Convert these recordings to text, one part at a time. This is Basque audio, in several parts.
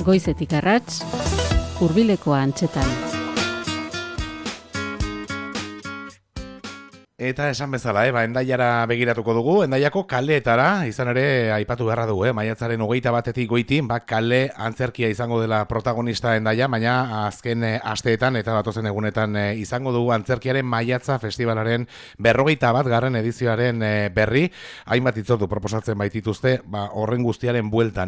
Goizetik arrats, hurbileko antzetan. Eta esan bezala, Hendaiara begiratuko dugu, Hendaiako kaleetara, izan ere aipatu beharra dugu, maiatzaren 21 goiti, kale antzerkia izango dela protagonista Hendaia, baina azken asteetan eta datozen egunetan izango dugu antzerkiaren maiatza festivalaren 41. edizioaren berri, hainbat hitzordu proposatzen baitituzte, horren guztiaren bueltan,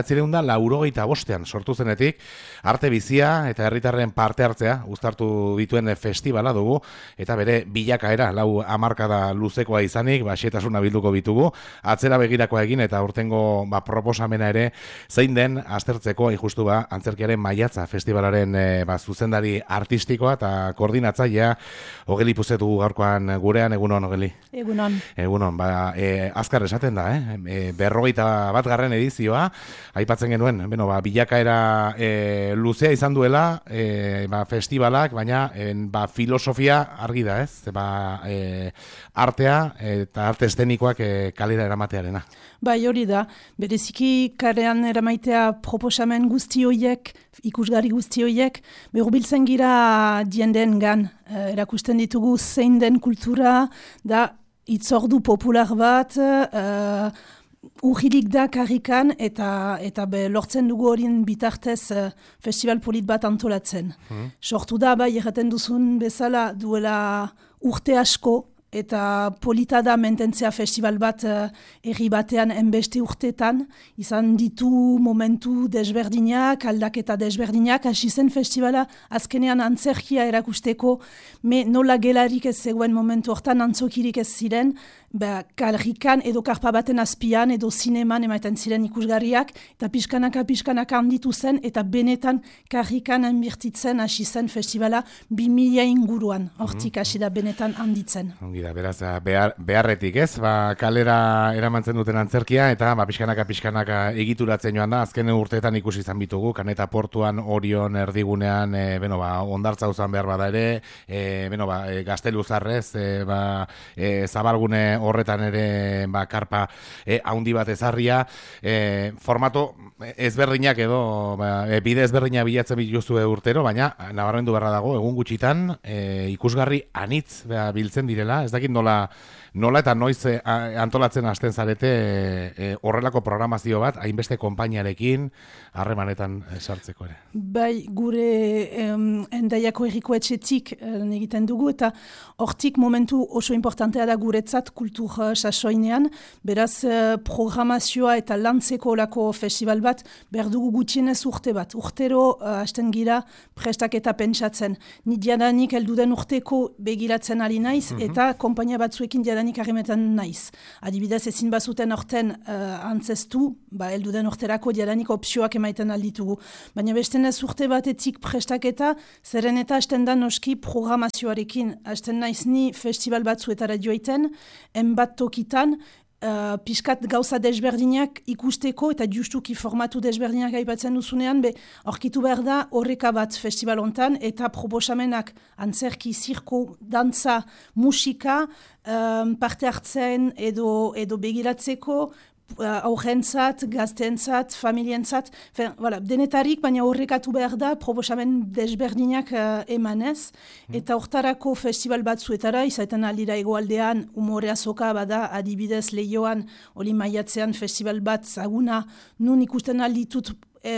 1985 sortu zenetik, arte bizia eta herritarren parte hartzea uztartu dituen festivala dugu, eta bere bilakaera, hamarkada luzekoa izanik, xetasuna bilduko bitugu, atzera begirakoa egin eta urtengo proposamena ere zein den aztertzeko justu antzerkiaren maiatza festivalaren zuzendari artistikoa eta koordinatzailea Ogeli Puzetu gaurkoan gurean. Egunon, Ogeli? Egunon, azkar esaten da, 41. edizioa, aipatzen genuen, bilakaera luzea izan duela festivalak, baina filosofia argi da, ez? Artea eta arte eszenikoak kalera eramatearena. Bai, hori da, bereziki karean eramaitea proposamen guzti horiek, ikusgarri guzti horiek, hurbiltzen gira dienden gan, erakusten ditugu zein den kultura, da hitzordu popular bat, urrilik da karrikan eta lortzen dugu horien bitartez festival polit bat antolatzen. Sortu da, erraten duzun bezala duela urte asko, eta polita da mententzea festival bat herri batean enbeste urtetan, izan ditu momentu desberdinak, aldaketa desberdinak, hasi zen festivala azkenean antzerkia erakusteko, nola gelarik ez zegoen momentu hortan antzokirik ez ziren, kalrikan edo karpa baten azpian edo zineman emaiten ziren ikusgarriak, eta pixkanaka handitu zen, eta benetan karrikan enbirtitzen hasi zen festivala 2000 inguruan, hortik hasi da benetan handitzen. Beraz, beharretik ez, kalera eramantzen duten antzerkia, eta pixkanaka egituratzen joan da, azken urteetan ikusi izan bitugu, Kaneta portuan, Orion, erdigunean, ondartza uzan behar bada ere, Gazteluzarrez, Zabalgune horretan ere karpa haundi bat ezarria, formato ezberdinak edo bide ezberdina bilatzen bituzue urtero, baina nabarmendu beharra dago, egun gutxitan ikusgarri anitz biltzen direla, ez dakit nola eta noiz antolatzen hasten zarete horrelako programazio bat, hainbeste konpainiarekin harremanetan sartzeko ere. Bai, gure Hendaiako herriko etxetik egiten dugu, eta hortik momentu oso importantea da guretzat kultur sasoinean, beraz programazioa eta lantzeko olako festival bat behar dugu gutxienez urte bat. Urtero hasten gira prestak eta pentsatzen. Ni diadanik helduden urteko begiratzen ari naiz, eta konpainia batzuekin diadanik harremetan naiz. Adibidez, ezin bazuten horten antzestu, helduden urterako diadanik opzioak emaiten alditugu. Baina bestenez urte batetik prestaketa, zeren eta hasten da noski programazioarekin. Hasten naiz ni festival batzuetara joiten, enbat tokitan, piskat gauza desberdinak ikusteko eta justuki formatu desberdinak aipatzen duzunean, aurkitu behar da horreka bat festival hontan eta proposamenak antzerki, zirko, dantza, musika, parte hartzen edo begiratzeko, aurrentzat, gazteentzat, familientzat, denetarik, baina horrekatu behar da proposamen desberdinak emanez, eta hortarako festival batzuetara, izaiten aldira egoaldean, umore azoka bada, adibidez Leioan, oli maiatzean festival bat zaguna, nun ikusten alditut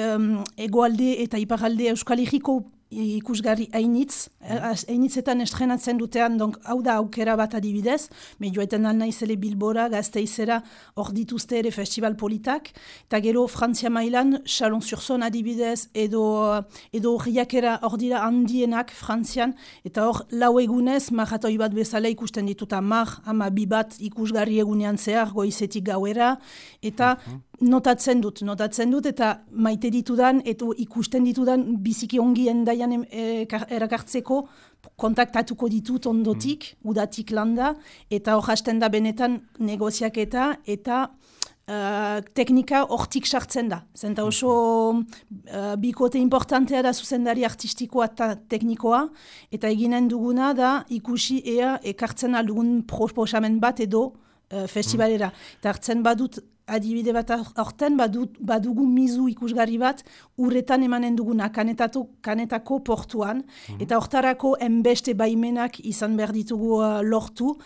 egoalde eta iparalde Euskal Herriko ikusgarri hainitzetan estrenatzen dutean, hau da aukera bat adibidez, joetan alnaizele Bilbora, Gasteizera, hor dituzte ere festival politak, eta gero Frantzia mailan, Chalon-sur-Saône adibidez, edo horriakera hor dira handienak Frantzian, eta hor lau egunez, maratoi bat bezala ikusten dituta bi bat ikusgarri egunean zehar, goizetik gauera, eta notatzen dut, eta maite ditudan, eta ikusten ditudan biziki ongi Hendaian erakartzeko kontaktatuko ditut ondotik, udatik landa, eta hor hasten da benetan negoziaketa eta teknika hortik sartzen da. Zenta oso bikote importantea da zuzendari artistikoa eta teknikoa, eta eginen duguna da ikusi ekartzen aldugun proposamen bat edo festivalera. Eta hartzen badut adibide bat aurten, badugu mizu ikusgarri bat, urretan emanen duguna kanetako portuan, eta hortarako enbeste baimenak izan behar ditugu lortu,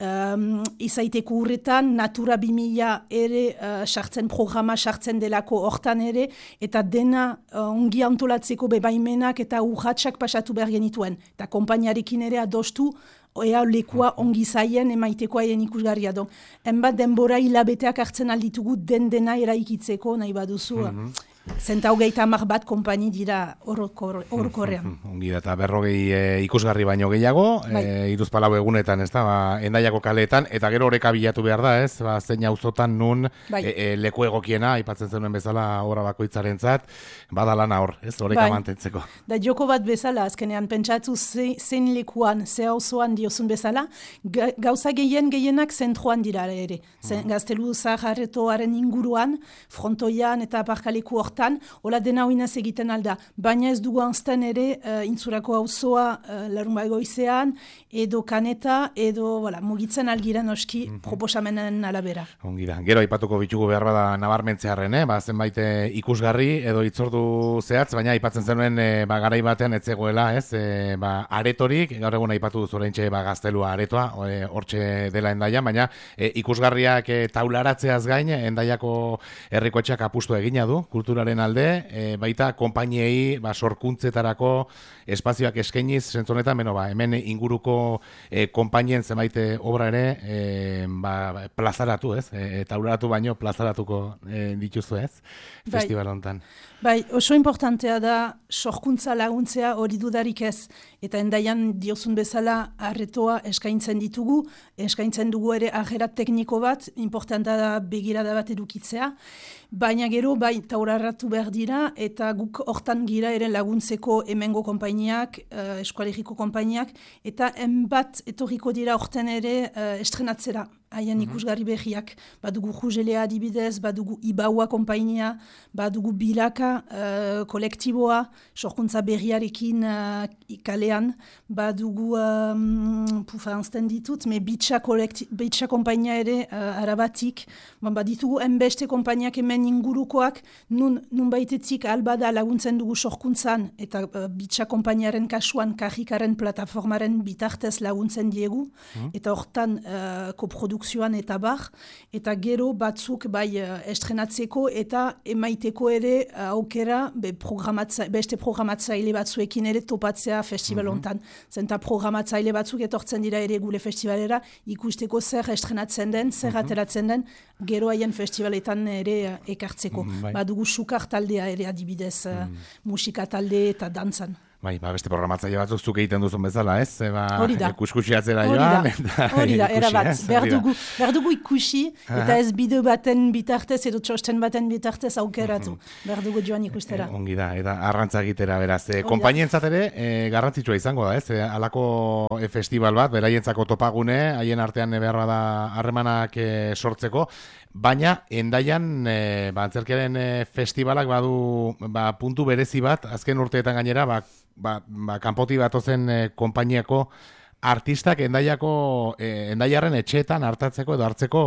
izaiteko urretan, Natura 2000 ere programa sartzen delako hortan ere, eta dena ongi antolatzeko baimenak eta urratsak pasatu behar genituen. Eta konpainiarekin ere adostu, ea lekua ongi zaien emaiteko haien ikusgarria. Enbat denbora hilabeteak hartzen alditugu dena eraikitzeko nahi baduzu. Zenta hogeita hamar bat konpaini dira orokorrean. Ongi da, eta 40 ikusgarri baino gehiago, 34 egunetan, ez da, Hendaiako kaleetan, eta gero oreka bilatu behar da, ez, zein auzotan nun leku egokiena, aipatzen zenuen bezala obra bakoitzarentzat, badalana hor, ez, oreka mantentzeko. Da joko bat bezala, azkenean, pentsatu zein lekuan, ze auzoan diozun bezala, gauza gehienak zentroan dira ere. Gaztelu Zaharretoaren inguruan, frontoian eta aparkaleku hortan, hola dena oinaz egiten alda. Baina ez dugu anzten ere intzurako auzoa larun goizean, edo kaneta, edo mugitzen algiran oski proposamenen alabera. Ongira. Gero aipatuko bitugu behar bada nabarmentzearen, zenbait ikusgarri edo itzordu zehatz, baina aipatzen zenuen garai batean ez zegoela, ez? Aretorik, gaur egun aipatu zoreintxe Gaztelua aretoa, hortxe dela Hendaian, baina ikusgarriak taularatzeaz gain, Hendaiako herrikoetxeak apustu egina du, kulturaren alde, baita konpainiei sorkuntzetarako espazioak eskainiz, zentzonetan, hemen inguruko konpainien zenbait obra ere plazaratu, ez? Taularatu baino plazaratuko dituzu, ez? Festival honetan. Bai, oso importantea da sorkuntza laguntzea hori dudarik ez. Eta Hendaian diozun bezala arretoa eskaintzen ditugu, eskaintzen dugu ere ajerat tekniko bat, importantea da begirada bat edukitzea. Baina gero, taurarratu behar dira, eta guk hortan gira ere laguntzeko hemengo konpainiak, eskualeriko konpainiak, eta enbat etorriko dira horten ere estrenatzera. Haien ikusgarri behiak, badugu Jugelea adibidez, badugu Ibaua konpainia, badugu Bilaka kolektiboa, sorkuntza berriarekin kalean, badugu, anzten ditut, Bitxa konpainia ere arabatik, baditugu enbeste konpainiak hemen ingurukoak, nun baitetik albada laguntzen dugu sorkuntzan, eta Bitxa konpainiaren kasuan, Kajikaren plataformaren bitartez laguntzen diegu, eta hortan koprodukzioan eta bar, eta gero batzuk estrenatzeko eta emaiteko ere aukera beste programatzaile batzuekin ere topatzea festival hontan. Zenta programatzaile batzuk etortzen dira ere gure festivalera ikusteko zer estrenatzen den, zer ateratzen den, gero haien festivaletan ere ekartzeko. Badugu sukar taldea ere adibidez, musika talde eta dantzan. Beste programatzaile batzuk zuk egiten duzun bezala, ez? Hori da. Kuskusi atzera joan. Hori da, erabat. Behar dugu ikusi, eta ez bideo baten bitartez, edo txosten baten bitartez aukeratu. Behar dugu joan ikustera. Ongi da, eta arrantza egitera, beraz. Konpainientzat ere, garrantzitsua izango da, ez? Halako festival bat, beraientzako topagune, haien artean behar bada harremanak sortzeko, baina Hendaian antzerkiaren festivalak badu puntu berezi bat, azken urteetan gainera, kanpoti batozen konpainiako artistak Hendaiarren etxeetan hartatzeko edo hartzeko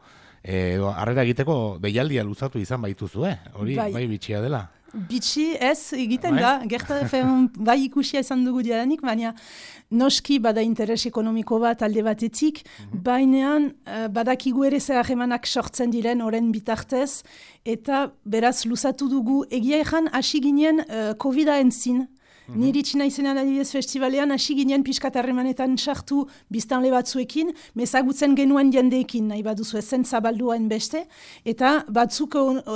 edo harrera egiteko deialdia luzatu izan baituzu, hori bai bitxia dela. Bitxi ez egiten da, gertatzen ikusia izan dugu diadanik, baina noski bada interes ekonomiko bat alde batetik, bainean badakigu ere zer harremanak sortzen diren oren bitartez, eta beraz luzatu dugu egia ezan hasi ginen COVID-a entzin. Niri txina izenean adibidez festivalean hasi ginen pixkat harremanetan sartu biztanle batzuekin, mezagutzen genuen jendeekin, nahi baduzu ezen zabalduen beste, eta batzuk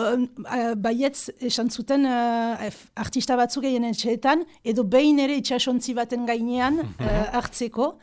baietz esan zuten artista batzuk egin etxeetan, edo behin ere itxasontzi baten gainean hartzeko.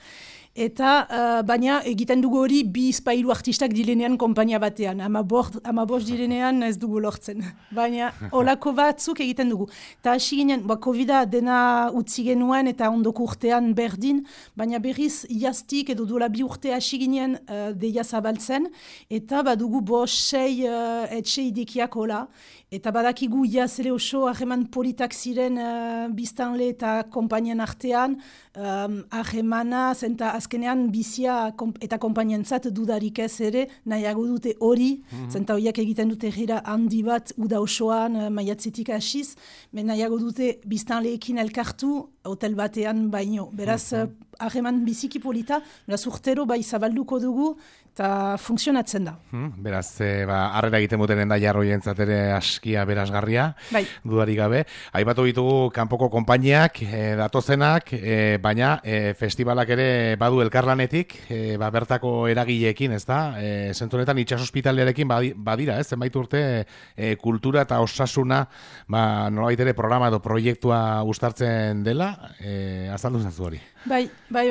Eta baina egiten dugu hori 2-3 artistak direnean konpainia batean. 15 direnean ez dugu lortzen. Baina olako batzuk egiten dugu. Eta hasi ginen, COVID-a dena utzi genuen eta ondoko urtean berdin, baina berriz iaztik edo duela 2 urte hasi ginen deia zabaltzen, eta badugu 5-6 etxe idekiak hola, Eta badakigu jaz ere oso harreman politak ziren biztanle eta konpainien artean, harremana, zenta azkenean bizia eta konpainientzat dudarik ez ere, nahiago dute hori, zenta horiak egiten dute gira handi bat uda osoan, maiatzetik hasiz, nahiago dute biztanleekin elkartu, hotel batean baino. Beraz, harreman biziki polita, beraz urtero bai zabalduko dugu, eta funtzionatzen da. Beraz, harrera egiten duten Hendaia Arroientzat ere askia berazgarria, dudarik gabe. Aipatu ditugu kanpoko konpainiak, datozenak, baina festivalak ere badu elkarlanetik, bertako eragileekin, ez da? Zentzu honetan itxas ospitalearekin badira, ez? Zenbait urte kultura eta osasuna nolabait ere programa edo proiektua uztartzen dela, azaldu zazu hori. Bai.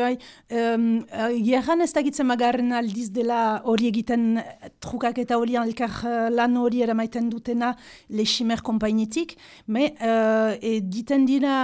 Gerran ez dakitzen magarren aldiz dela hori egiten trukak eta hori elkar lan hori eramaiten dutena Leximer konpainitik, diten dira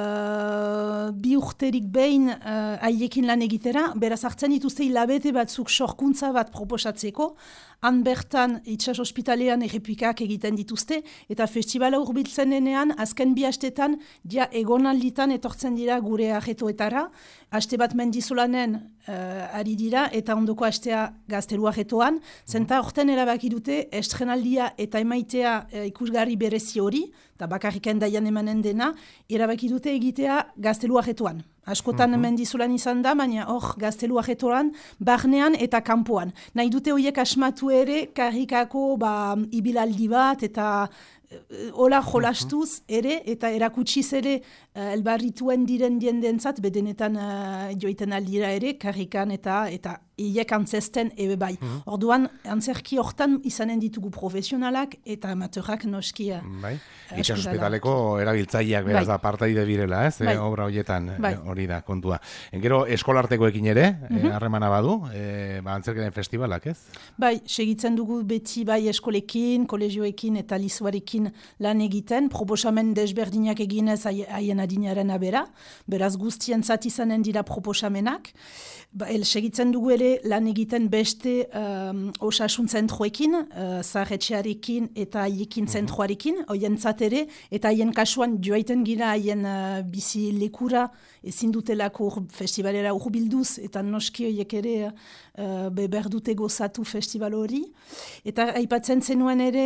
2 urterik behin haiekin lan egitera, beraz hartzen dituzte hilabete batzuk sorkuntza bat proposatzeko, han bertan itxas ospitalean errepikak egiten dituzte, eta festivala hurbiltzen denean, azken 2 astetan, egonalditan etortzen dira gure arretoetara, aste bat mendizolanen ari dira, eta ondoko astea gaztelu arretoan, zenta horten erabaki dute estrenaldia eta emaitea ikusgarri berezi hori, eta bakarrik Hendaian emanen dena, erabaki dute egitea gaztelu arretoan. Askotan mendizulan izan da, baina hor gaztelu arretoan, barnean eta kanpoan. Nahi dute horiek asmatu ere, karrikako ibilaldi bat, eta hola jolastuz ere, eta erakutsiz ere elbarrituen diren diendentzat, bedenetan joiten aldira ere, karrikan eta hiek antzesten ebe bai. Orduan, antzerki hortan izanen ditugu profesionalak eta amateurrak noski. Itxas ospitaleko erabiltzaileak beraz da partaide birela, ez? Obra horietan hori da kontua. Gero eskolartekoekin ere, harremana badu, antzerkaren festivalak, ez? Bai, segitzen dugu beti bai eskolekin, kolegioekin eta lizuarekin lan egiten, proposamen desberdinak eginez haien adinaren abera, beraz guztientzat izanen dira proposamenak. Segitzen dugu ere lan egiten beste osasun zentroekin, zaharretxearekin eta haiekin zentroarekin, hoientzat ere, eta haien kasuan joaiten gira haien bizi lekura ezin dutelako festivalera urbilduz, eta noski horiek ere berdute gozatu festival hori. Eta aipatzen zenuen ere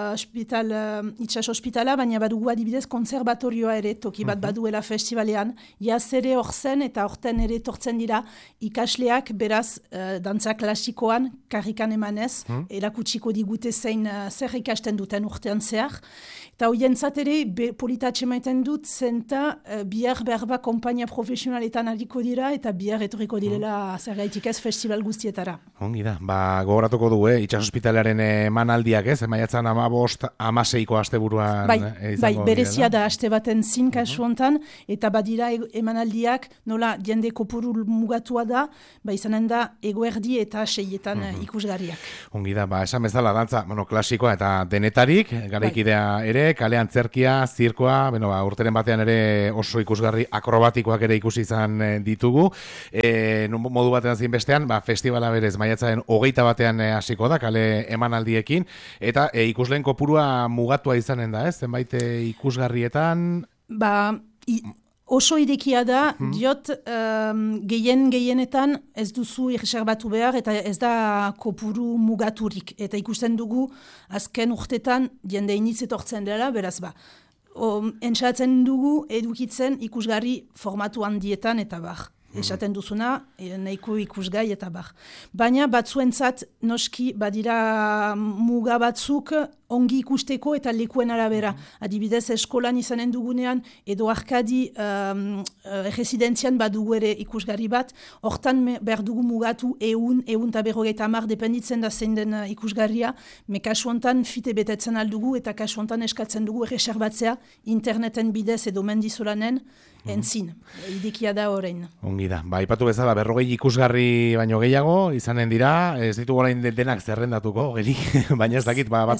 itxas ospitala, baina badugu adibidez konservatorioa ere, toki bat baduela festivalean, jaz ere hor zen eta horten ere tortzen dira ikasleak beraz dantza klasikoan karrikan emanez, erakutsiko digute zer ikasten duten urtean zehar. Eta hoientzat ere politatxe maiten dut zenta bihar berba konpainia profesionaletan hariko dira eta bihar etorriko direla zergaitik ez festival guztietara. Ongi da, gogoratuko du, itxas ospitalearen emanaldiak ez, maiatzan 15-16ko asteburuan izango berezia da aste baten zin kasu hontan, eta badira emanaldiak nola jende kopuru mugatua da, izanen da eguerdi eta 6etan ikusgarriak. Ongi da, esan bezala dantza klasikoa eta denetarik, garaikidea ere, kale antzerkia, zirkoa, urteren batean ere oso ikusgarri akrobatikoak ere ikusi izan ditugu. Modu batean zein bestean, festivala berez maiatzaren 21 hasiko da, kale emanaldiekin, eta ikusleen kopurua mugatua izanen da, ez? Zenbait ikusgarrietan? Oso irekia da, diot, gehienetan ez duzu irreserbatu behar eta ez da kopuru mugaturik. Eta ikusten dugu, azken urtetan, jende iniz etortzen dela, beraz entxatzen dugu edukitzen ikusgarri formatu handietan eta esaten duzuna, nahiko ikusgai eta Baina batzuentzat noski badira muga batzuk ongi ikusteko eta lekuen arabera. Adibidez, eskolan izanen dugunean, edo arkadi residentzian badugu ere ikusgarri bat, hortan behar dugu mugatu ehun eta 50 dependitzen da zein den ikusgarria, kasu hontan fite betetzen aldugu eta kasu hontan eskatzen dugu erreserbatzea interneten bidez edo mendizolanen entzin. Idekia da orain. Ongi da. Aipatu bezala 40 ikusgarri baino gehiago izanen dira, ez ditugu orain denak zerrendatuko, baina ez dakit, baton bate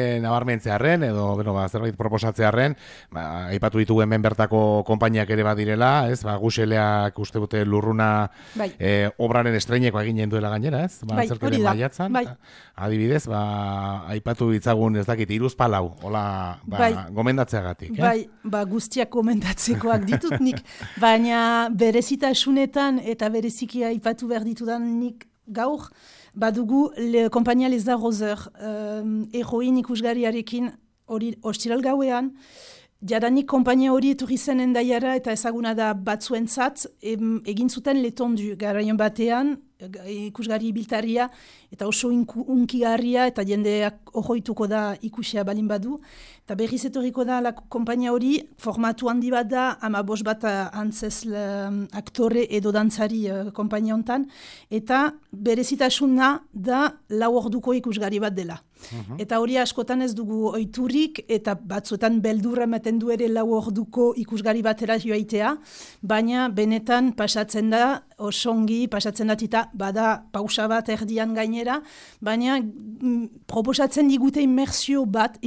nabarmentzearren, edo, zerbait proposatzearren, aipatu ditugu hemen bertako konpainiak ere badirela, ez, Guxeleak uste dute lurruna obraren estreineko eginen duela gainera, ez? Antzerkiaren maiatzan, adibidez, aipatu ditzagun, ez dakit, 3-4, hola, gomendatzeagatik, guztiak gomendatzekoak ditut nik, baina berezitasunetan eta bereziki aipatu behar ditudan nik gaur, badugu kompainia Les Arroseurs, heroin ikusgariarekin ostiral gauean, jadanik kompainia hori etorri zen Hendaiara eta ezaguna da batzuentzat, egin zuten letondu garaion batean, ikusgari ibiltaria, eta oso unkigarria, eta jendeak ohoituko da ikusia balin badu. Eta berriz etorriko da kompainia hori, formatu handi bat da, 15 bat antzez aktore edo dantzari kompainia hontan, eta berezitasuna da 4 orduko ikusgari bat dela. Eta hori askotan ez dugu oiturik, eta batzuetan beldurra ematen du ere 4 orduko ikusgari batera joaitea, baina benetan pasatzen da, osongi pasatzen da bada pausa bat erdian gainera, baina proposatzen digute immersio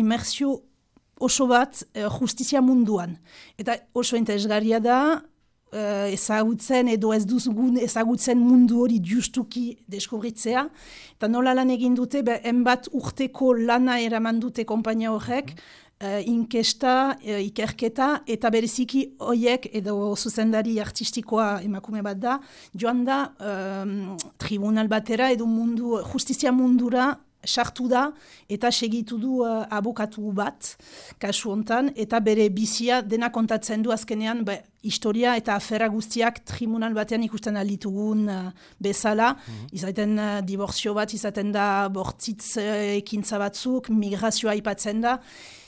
oso bat justizia munduan. Eta oso interesgarria da, ezagutzen edo ez duzugun ezagutzen mundu hori justuki deskubritzea. Eta nola lan egin dute, enbat urteko lana eraman dute konpainia horrek, inkesta, ikerketa, eta bereziki hoiek edo zuzendari artistikoa emakume bat da, joan da tribunal batera edo justizia mundura sartu da eta segitu du abokatu bat, kasu hontan, eta bere bizia dena kontatzen du azkenean historia eta afera guztiak tribunal batean ikusten alditugun bezala, izaten diborzio bat, izaten da bortzitz ekintza batzuk, migrazioa aipatzen da,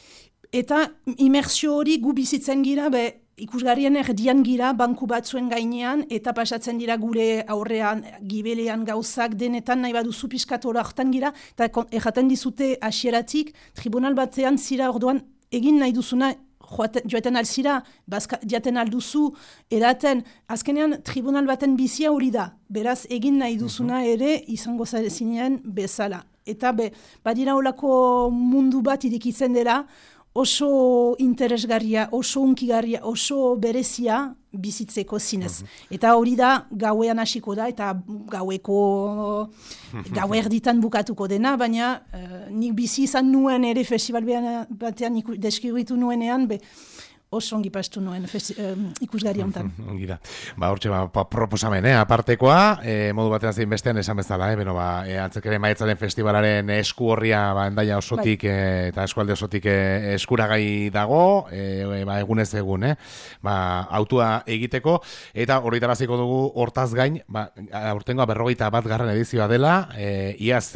eta imersio hori gu bizitzen gira, ikusgarrien erdian gira, banku batzuen gainean, eta pasatzen dira gure aurrean, gibelean gauzak, denetan nahi baduzu piskatora hartan gira, eta erraten dizute hasieratik, tribunal batean zira orduan egin nahi duzuna, joaten alzira, jaten alduzu, edaten, azkenean tribunal baten bizia hori da, beraz egin nahi duzuna ere izango zinean bezala. Eta badira olako mundu bat irekitzen dela, oso interesgarria, oso unkigarria, oso berezia bizitzeko zinez. Eta hori da, gauean hasiko da, eta gau erditan bukatuko dena, baina nik bizi izan nuen ere festival batean deskribitu nuenean, oso ongi pastu nuen ikusgari honetan. Ongi da. Hortxe, proposamen, apartekoa, modu batean zein bestean esan bezala, antzerkiaren maiatzaren festivalaren esku horria Hendaia osotik eta eskualde osotik eskuragai dago, egunez egun, autua egiteko, eta horretaraziko dugu hortaz gain, aurtengoa 41. edizioa dela, iaz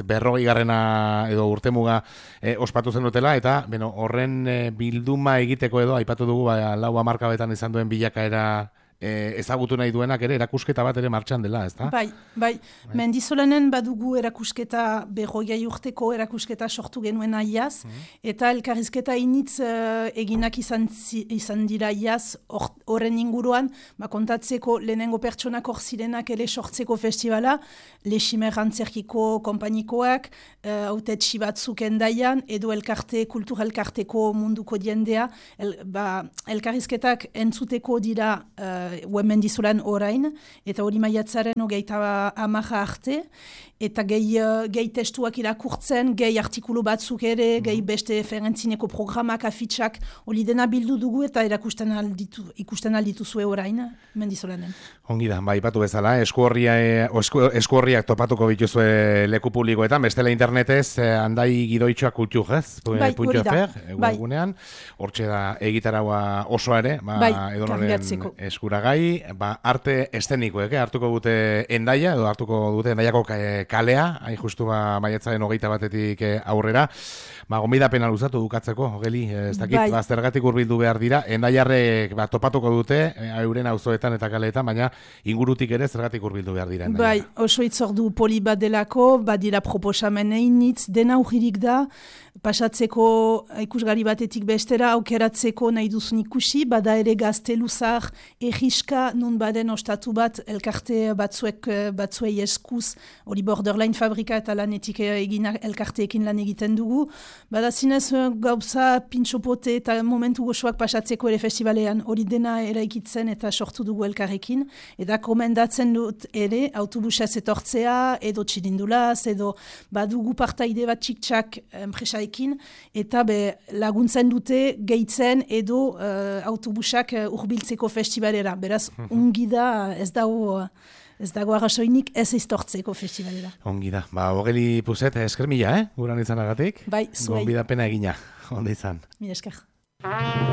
40. edo urtemuga ospatu zen dutela, eta horren bilduma egiteko edo aipatu dugu 4 betan izan duen bilakaera ezagutu nahi duenak ere erakusketa bat ere martxan dela, ezta? Bai. Mendizolanen badugu erakusketa 40 urteko erakusketa sortu genuen iaz, eta elkarrizketa initz eginak izan dira iaz horren inguruan, kontatzeko lehenengo pertsonak hor zirenak ere sortzeko festivala, Leximer antzerkiko konpainikoak, hautetxi batzuk Hendaian, edo kultur elkarteko munduko jendea, elkarrizketak entzuteko dira Mendizolan orain, eta hori maiatzaren 30 arte, eta gehi testuak irakurtzen, gehi artikulu batzuk ere, gehi beste ferentzineko programak, afitxak, hori dena bildu dugu eta ikusten aldituzue orain, Mendizolanen. Ongi da, ipatu bezala, eskuorriak topatuko bituzue leku publikoetan, bestela internetez, handai gidoitxoa kultur, ez? Egunean, hortxe da egitaraua osoa ere, edonoren eskuragai, arte estenikoek, hartuko dute Hendaia, edo hartuko dute Hendaiako kalea, hain justu maiatzaren 21. aurrera, gonbidapena luzatu dukatzeko, Ogeli, ez dakit, zergatik hurbildu behar dira, Hendaiarrek topatuko dute, euren auzoetan eta kaleetan, baina ingurutik ere zergatik hurbildu behar dira. Bai, oso itzordu poli bat delako, badira proposamen einitz, dena ujirik da, pasatzeko ikusgari batetik bestera, aukeratzeko nahi duzun ikusi, bada ere gazteluzar, egiska, nun baden ostatu bat, elkarte batzuei eskuz, hori Borderline Fabrika eta Lanetik elkarteekin lan egiten dugu. Bada zinez gauza pintxopote eta momentu goxoak pasatzeko ere festivalean hori dena eraikitzen eta sortu dugu elkarrekin. Eta komendatzen dut ere autobusaz etortzea, edo txirindulaz, edo badugu partaide bat txik-txak enpresaekin, eta laguntzen dute gehitzen edo autobusak urbiltzeko festivalera. Beraz, ongi da, ez dago arrazoinik ez iztortzeko festivalera. Ongi da. Ogeli Puzet, esker mila, guran izanagatik? Bai, zuei. Gonbidapena egina, onda izan. Mila esker.